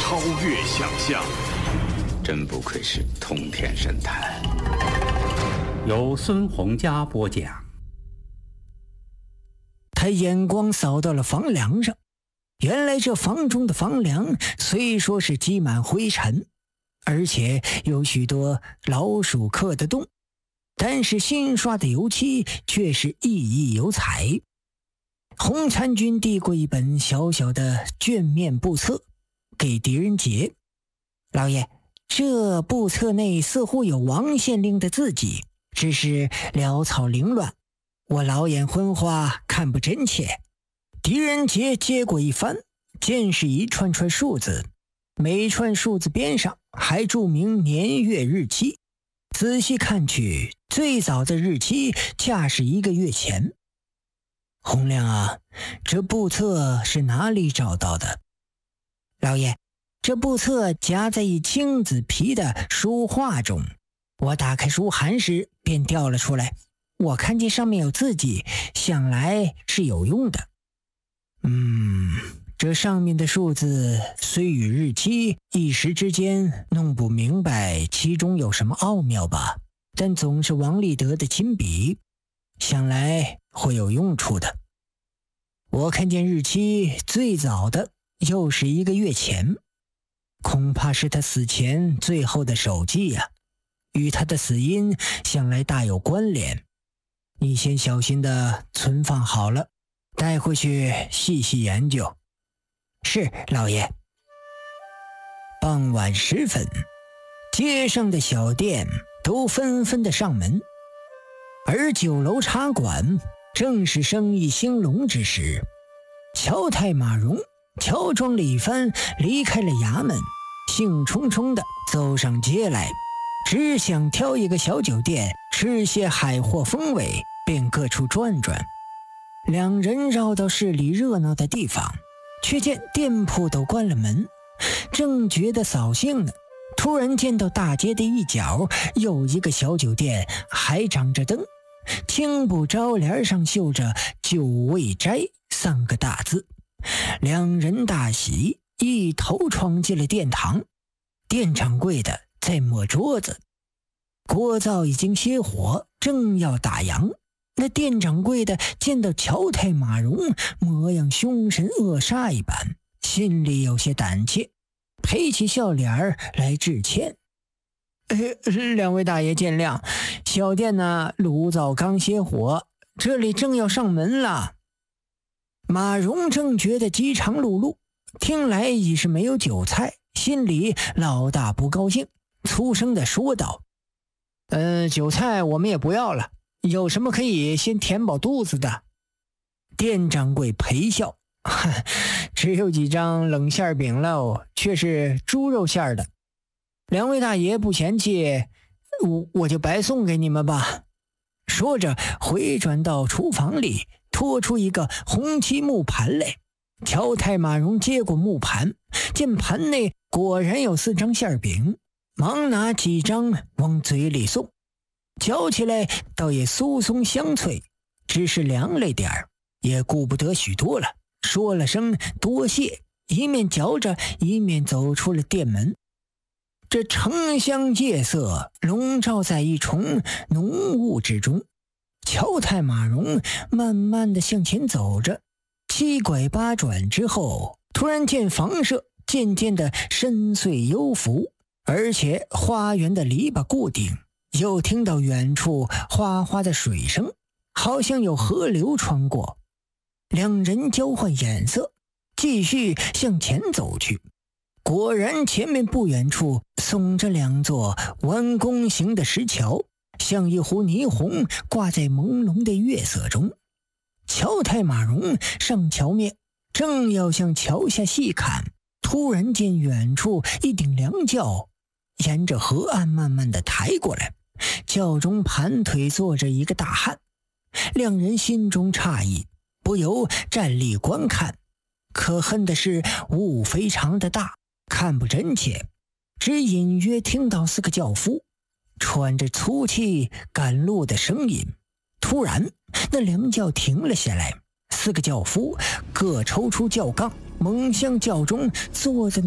超越想象。 真不愧是通天神探。 由孙洪佳播讲。 他眼光扫到了房梁上，原来这房中的房梁虽说是积满灰尘，而且有许多老鼠刻的洞，但是新刷的油漆却是熠熠有彩。洪参军递过一本小小的卷面簿册给狄仁杰。老爷，这簿册内似乎有王县令的字迹，只是潦草凌乱，我老眼昏花，看不真切。狄仁杰接过一翻，见是一串串数字，每串数字边上还注明年月日期。仔细看去，最早的日期恰是1个月前。洪亮啊，这簿册是哪里找到的？老爷，这簿册夹在一青紫皮的书画中，我打开书函时便调了出来。我看见上面有字迹，想来是有用的。这上面的数字虽与日期一时之间弄不明白其中有什么奥妙吧，但总是王立德的亲笔，想来会有用处的。我看见日期最早的又是1个月前，恐怕是他死前最后的手记呀，与他的死因想来大有关联。你先小心的存放好了，带回去细细研究。是，老爷。傍晚时分，街上的小店都纷纷的上门，而酒楼茶馆正是生意兴隆之时。乔太马荣乔装了一番，离开了衙门，兴冲冲地走上街来，只想挑一个小酒店吃些海货风味，便各处转转。两人绕到市里热闹的地方，却见店铺都关了门，正觉得扫兴呢，突然见到大街的一角有一个小酒店，还长着灯，青布招帘上绣着酒味斋3个大字。两人大喜，一头闯进了殿堂。店掌柜的在抹桌子，锅灶已经熄火，正要打烊。那店掌柜的见到乔太马荣模样凶神恶煞一般，心里有些胆怯，陪起笑脸来致歉。两位大爷见谅，小店呢炉灶刚熄火，这里正要上门了。马荣正觉得饥肠辘辘，听来已是没有酒菜，心里老大不高兴，粗声地说道：酒菜我们也不要了，有什么可以先填饱肚子的？店掌柜陪笑：只有几张冷馅饼喽，却是猪肉馅的。两位大爷不嫌弃，我就白送给你们吧。说着回转到厨房里，拖出一个红漆木盘来。乔太马荣接过木盘，见盘内果然有4张馅饼，忙拿几张往嘴里送，嚼起来倒也酥松香脆，只是凉了点儿，也顾不得许多了，说了声多谢，一面嚼着一面走出了店门。这城乡夜色笼罩在一重浓雾之中，乔太马荣慢慢地向前走着，7拐8转之后，突然见房舍渐渐的深邃幽浮，而且花园的篱笆固定，又听到远处哗哗的水声，好像有河流穿过。两人交换眼色，继续向前走去。果然前面不远处耸着2座弯弓形的石桥，像一壶霓虹挂在朦胧的月色中。乔太马荣上桥面，正要向桥下细看，突然见远处一顶凉轿沿着河岸慢慢地抬过来，轿中盘腿坐着一个大汉。两人心中诧异，不由站立观看。可恨的是雾非常的大，看不真切，只隐约听到4个轿夫喘着粗气赶路的声音。突然那凉轿停了下来，4个轿夫各抽出轿杠，猛向轿中坐着